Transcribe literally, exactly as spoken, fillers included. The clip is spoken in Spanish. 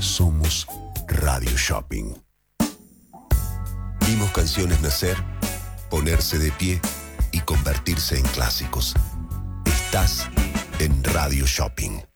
Somos Radio Shopping. Vimos canciones nacer, ponerse de pie y convertirse en clásicos. Estás en Radio Shopping.